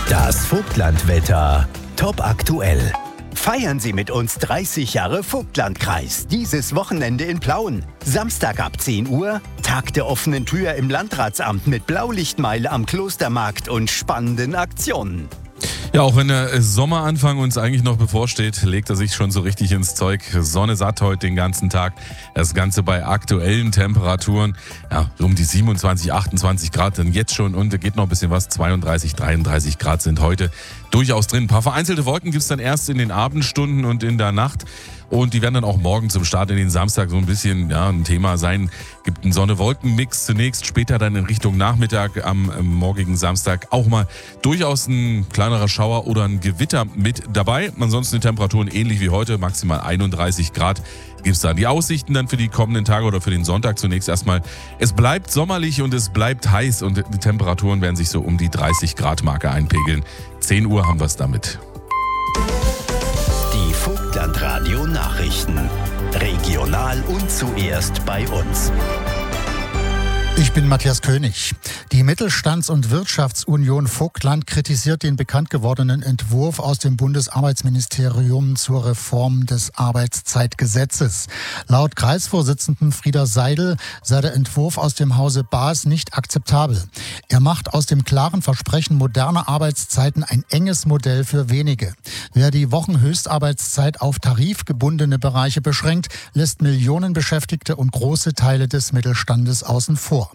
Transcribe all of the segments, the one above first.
Das Vogtlandwetter. Top aktuell. Feiern Sie mit uns 30 Jahre Vogtlandkreis. Dieses Wochenende in Plauen. Samstag ab 10 Uhr. Tag der offenen Tür im Landratsamt mit Blaulichtmeile am Klostermarkt und spannenden Aktionen. Ja, auch wenn der Sommeranfang uns eigentlich noch bevorsteht, legt er sich schon so richtig ins Zeug. Sonne satt heute den ganzen Tag. Das Ganze bei aktuellen Temperaturen. Ja, um die 27, 28 Grad dann jetzt schon und geht noch ein bisschen was. 32, 33 Grad sind heute durchaus drin. Ein paar vereinzelte Wolken gibt es dann erst in den Abendstunden und in der Nacht. Und die werden dann auch morgen zum Start in den Samstag so ein bisschen ein Thema sein. Gibt einen Sonne-Wolken-Mix zunächst, später dann in Richtung Nachmittag am morgigen Samstag auch mal durchaus ein kleinerer Schauer oder ein Gewitter mit dabei. Ansonsten die Temperaturen ähnlich wie heute, maximal 31 Grad gibt es da. Die Aussichten dann für die kommenden Tage oder für den Sonntag zunächst erstmal. Es bleibt sommerlich und es bleibt heiß und die Temperaturen werden sich so um die 30 Grad Marke einpegeln. 10 Uhr haben wir es damit. Die Vogtlandradio Nachrichten. Regional und zuerst bei uns. Ich bin Matthias König. Die Mittelstands- und Wirtschaftsunion Vogtland kritisiert den bekannt gewordenen Entwurf aus dem Bundesarbeitsministerium zur Reform des Arbeitszeitgesetzes. Laut Kreisvorsitzenden Frieder Seidel sei der Entwurf aus dem Hause Baas nicht akzeptabel. Er macht aus dem klaren Versprechen moderner Arbeitszeiten ein enges Modell für wenige. Wer die Wochenhöchstarbeitszeit auf tarifgebundene Bereiche beschränkt, lässt Millionen Beschäftigte und große Teile des Mittelstandes außen vor.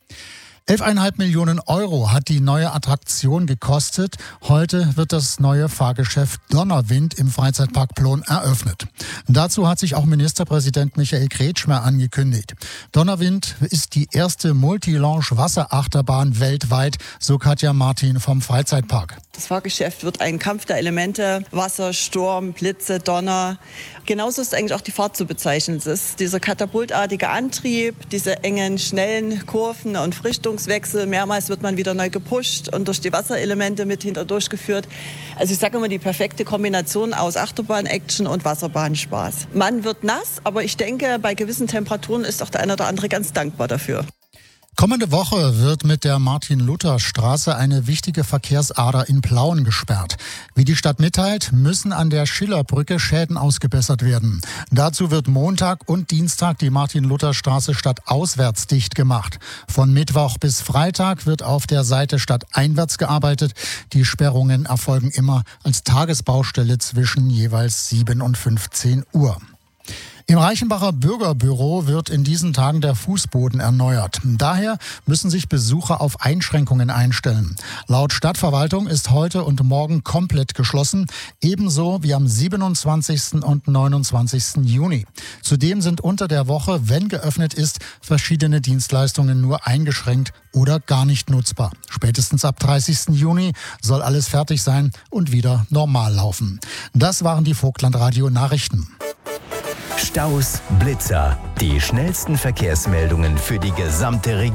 11,5 Millionen Euro hat die neue Attraktion gekostet. Heute wird das neue Fahrgeschäft Donnerwind im Freizeitpark Plon eröffnet. Dazu hat sich auch Ministerpräsident Michael Kretschmer angekündigt. Donnerwind ist die erste Multilaunch-Wasserachterbahn weltweit, so Katja Martin vom Freizeitpark. Das Fahrgeschäft wird ein Kampf der Elemente, Wasser, Sturm, Blitze, Donner. Genauso ist eigentlich auch die Fahrt zu bezeichnen. Es ist dieser katapultartige Antrieb, diese engen, schnellen Kurven und Richtungswechsel. Mehrmals wird man wieder neu gepusht und durch die Wasserelemente mit hinterdurchgeführt. Also ich sage immer, die perfekte Kombination aus Achterbahn-Action und Wasserbahnspaß. Man wird nass, aber ich denke, bei gewissen Temperaturen ist auch der eine oder andere ganz dankbar dafür. Kommende Woche wird mit der Martin-Luther-Straße eine wichtige Verkehrsader in Plauen gesperrt. Wie die Stadt mitteilt, müssen an der Schillerbrücke Schäden ausgebessert werden. Dazu wird Montag und Dienstag die Martin-Luther-Straße stadtauswärts dicht gemacht. Von Mittwoch bis Freitag wird auf der Seite stadteinwärts gearbeitet. Die Sperrungen erfolgen immer als Tagesbaustelle zwischen jeweils 7 und 15 Uhr. Im Reichenbacher Bürgerbüro wird in diesen Tagen der Fußboden erneuert. Daher müssen sich Besucher auf Einschränkungen einstellen. Laut Stadtverwaltung ist heute und morgen komplett geschlossen, ebenso wie am 27. und 29. Juni. Zudem sind unter der Woche, wenn geöffnet ist, verschiedene Dienstleistungen nur eingeschränkt oder gar nicht nutzbar. Spätestens ab 30. Juni soll alles fertig sein und wieder normal laufen. Das waren die Vogtlandradio Nachrichten. Staus, Blitzer. Die schnellsten Verkehrsmeldungen für die gesamte Region.